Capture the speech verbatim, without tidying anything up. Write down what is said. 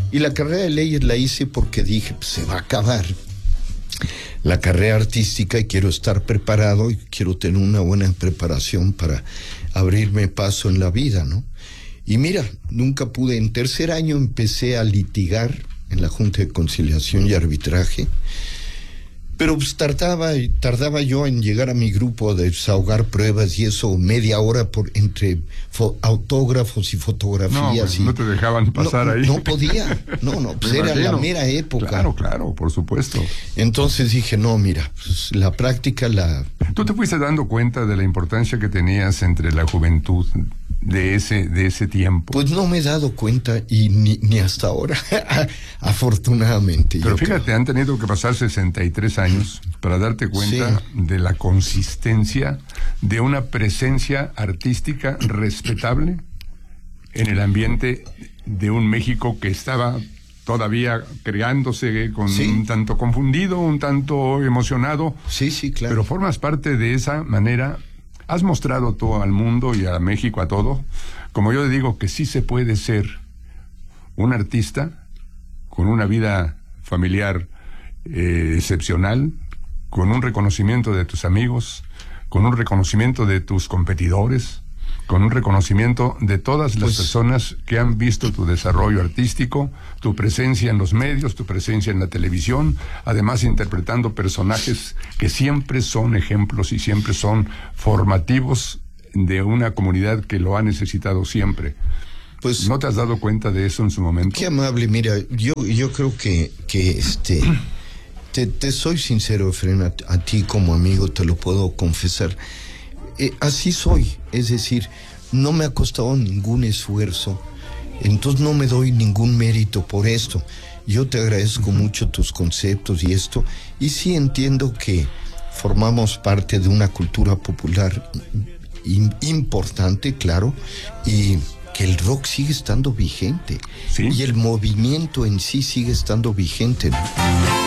Y la carrera de leyes la hice porque dije, pues se va a acabar la carrera artística y quiero estar preparado y quiero tener una buena preparación para abrirme paso en la vida, ¿no? Y mira, nunca pude. En tercer año empecé a litigar en la Junta de Conciliación y Arbitraje, pero pues tardaba, tardaba yo en llegar a mi grupo de desahogar pruebas y eso media hora por entre fo, autógrafos y fotografías. No, y no te dejaban pasar no, ahí. No podía, no, no, pues era la mera época. Claro, claro, por supuesto. Entonces dije, no, mira, pues la práctica la... ¿Tú te fuiste dando cuenta de la importancia que tenías entre la juventud de ese de ese tiempo? Pues no me he dado cuenta y ni, ni hasta ahora, afortunadamente. Pero fíjate, creo. Han tenido que pasar sesenta y tres años para darte cuenta sí. de la consistencia de una presencia artística respetable en el ambiente de un México que estaba todavía creándose con sí. un tanto confundido, un tanto emocionado. Sí, sí, claro. Pero formas parte de esa manera. Has mostrado tú al mundo y a México, a todo, como yo digo, que sí se puede ser un artista con una vida familiar eh, excepcional, con un reconocimiento de tus amigos, con un reconocimiento de tus competidores, con un reconocimiento de todas las pues, personas que han visto tu desarrollo artístico, tu presencia en los medios, tu presencia en la televisión, además interpretando personajes que siempre son ejemplos y siempre son formativos de una comunidad que lo ha necesitado siempre. Pues, ¿no te has dado cuenta de eso en su momento? Qué amable, mira, yo, yo creo que, que este, te, te soy sincero, Efraín, a, a ti como amigo te lo puedo confesar. Eh, así soy, es decir, no me ha costado ningún esfuerzo, entonces no me doy ningún mérito por esto. Yo te agradezco uh-huh. mucho tus conceptos y esto, y sí entiendo que formamos parte de una cultura popular in, importante, claro, y que el rock sigue estando vigente, ¿sí? Y el movimiento en sí sigue estando vigente, ¿no?